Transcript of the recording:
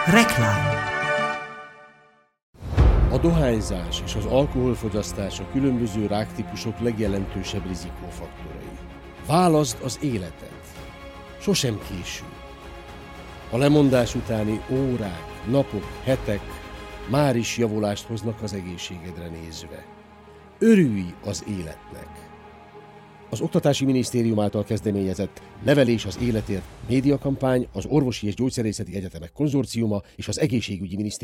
Reklám. A dohányzás és az alkoholfogyasztás a különböző ráktípusok legjelentősebb rizikófaktorai. Válaszd az életet. Sosem késő. A lemondás utáni órák, napok, hetek már is javulást hoznak az egészségedre nézve. Örülj az életnek! Az Oktatási Minisztérium által kezdeményezett Nevelés az életért médiakampány, az Orvosi és Gyógyszerészeti Egyetemek Konzorciuma és az Egészségügyi Minisztérium